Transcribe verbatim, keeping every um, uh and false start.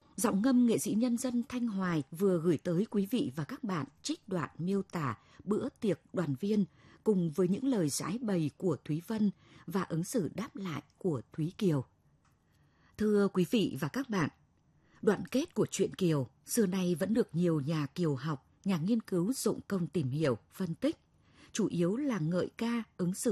Giọng ngâm nghệ sĩ nhân dân Thanh Hoài vừa gửi tới quý vị và các bạn trích đoạn miêu tả bữa tiệc đoàn viên cùng với những lời giải bày của Thúy Vân và ứng xử đáp lại của Thúy Kiều. Thưa quý vị và các bạn, đoạn kết của truyện Kiều xưa nay vẫn được nhiều nhà Kiều học, nhà nghiên cứu dụng công tìm hiểu, phân tích, chủ yếu là ngợi ca ứng xử